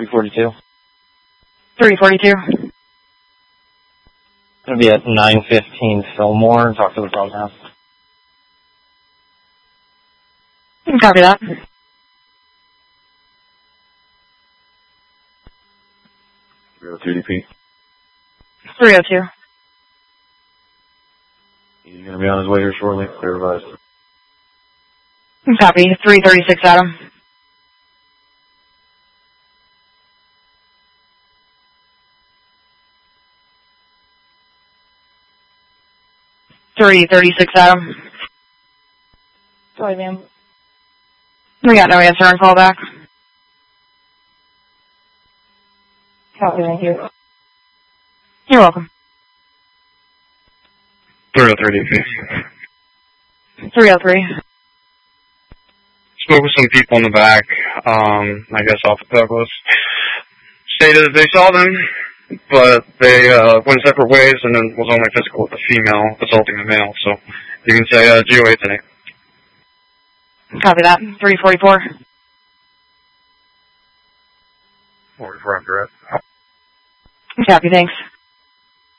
342. 342. Going to be at 915 Fillmore. Talk to the dog now. Copy that. 302 DP. 302. He's going to be on his way here shortly. Clear advised. Copy. 336 Adam. Adam. Sorry, ma'am. We got no answer on callback. Copy, thank you. You're welcome. 303 DP. 303. Spoke with some people in the back, I guess off of Douglas. Stated that they saw them, but they went separate ways and then was only physical with the female, assaulting the male. So you can say GOA today. Copy that. 344. 44 after it. Copy, thanks.